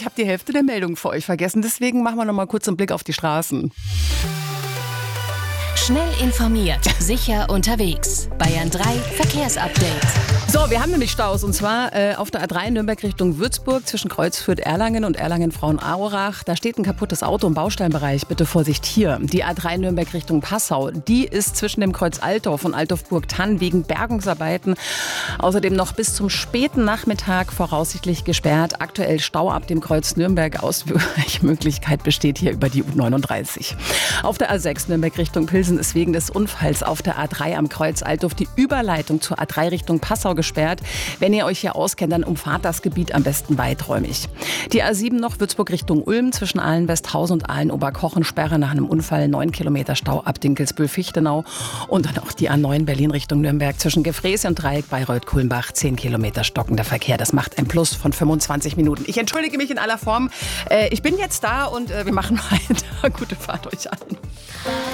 habe die Hälfte der Meldungen für euch vergessen. Deswegen machen wir noch mal kurz einen Blick auf die Straßen. Schnell informiert, sicher unterwegs. Bayern 3 Verkehrsupdate. So, wir haben nämlich Staus und zwar auf der A3 Nürnberg Richtung Würzburg zwischen Kreuzfürth-Erlangen und Erlangen-Frauenaurach. Da steht ein kaputtes Auto im Bausteinbereich. Bitte Vorsicht hier. Die A3 Nürnberg Richtung Passau, die ist zwischen dem Kreuz Altdorf und Altdorf-Burgthann wegen Bergungsarbeiten außerdem noch bis zum späten Nachmittag voraussichtlich gesperrt. Aktuell Stau ab dem Kreuz Nürnberg. Ausweichmöglichkeit besteht hier über die U39. Auf der A6 Nürnberg Richtung Pilsen ist wegen des Unfalls auf der A3 am Kreuz Altdorf die Überleitung zur A3 Richtung Passau gesperrt. Wenn ihr euch hier auskennt, dann umfahrt das Gebiet am besten weiträumig. Die A7 noch Würzburg Richtung Ulm zwischen Aalen-Westhausen und Aalen-Oberkochen Sperre nach einem Unfall, 9 Kilometer Stau ab Dinkelsbühl-Fichtenau und dann auch die A9 Berlin Richtung Nürnberg zwischen Gefräße und Dreieck Bayreuth-Kulmbach 10 Kilometer stockender Verkehr. Das macht ein Plus von 25 Minuten. Ich entschuldige mich in aller Form. Ich bin jetzt da und wir machen weiter. Gute Fahrt euch allen.